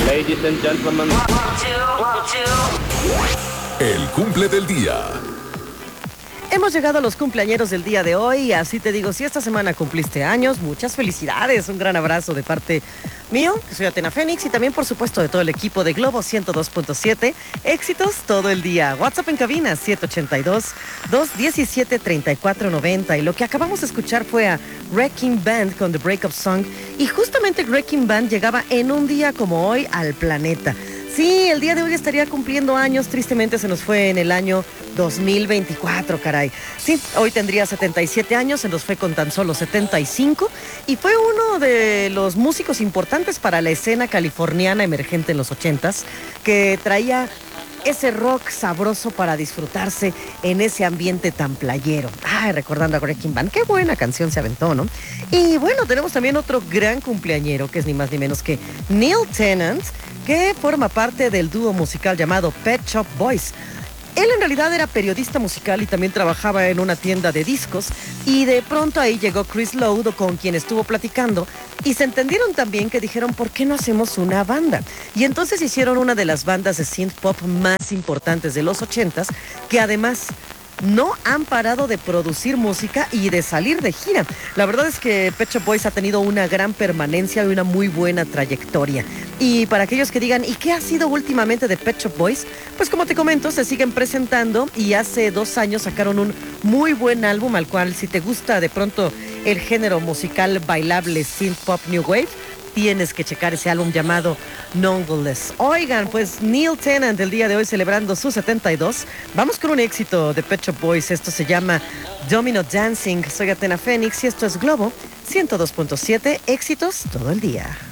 Ladies and gentlemen. El cumple del día. Hemos llegado a los cumpleañeros del día de hoy, así te digo, si esta semana cumpliste años, muchas felicidades, un gran abrazo de parte mío, que soy Athena Fénix, y también por supuesto de todo el equipo de Globo 102.7, éxitos todo el día. WhatsApp en cabina 782-217-3490, y lo que acabamos de escuchar fue a Wrecking Band con The Breakup Song, y justamente Wrecking Band llegaba en un día como hoy al planeta. Sí, el día de hoy estaría cumpliendo años, tristemente se nos fue en el año 2024, caray. Sí, hoy tendría 77 años, se nos fue con tan solo 75 y fue uno de los músicos importantes para la escena californiana emergente en los 80s, que traía ese rock sabroso para disfrutarse en ese ambiente tan playero. Ay, recordando a Wrecking Band, qué buena canción se aventó, ¿no? Y bueno, tenemos también otro gran cumpleañero, que es ni más ni menos que Neil Tennant, que forma parte del dúo musical llamado Pet Shop Boys. Él en realidad era periodista musical y también trabajaba en una tienda de discos, y de pronto ahí llegó Chris Lowe, con quien estuvo platicando, y se entendieron también que dijeron, ¿por qué no hacemos una banda? Y entonces hicieron una de las bandas de synth pop más importantes de los 80s, que además no han parado de producir música y de salir de gira. La verdad es que Pet Shop Boys ha tenido una gran permanencia y una muy buena trayectoria. Y para aquellos que digan, ¿y qué ha sido últimamente de Pet Shop Boys? Pues como te comento, se siguen presentando y hace 2 años sacaron un muy buen álbum, al cual si te gusta de pronto el género musical bailable synth pop new wave, tienes que checar ese álbum llamado Nonetheless. Oigan, pues Neil Tennant el día de hoy celebrando sus 72. Vamos con un éxito de Pet Shop Boys. Esto se llama Domino Dancing. Soy Athena Fénix y esto es Globo 102.7. Éxitos todo el día.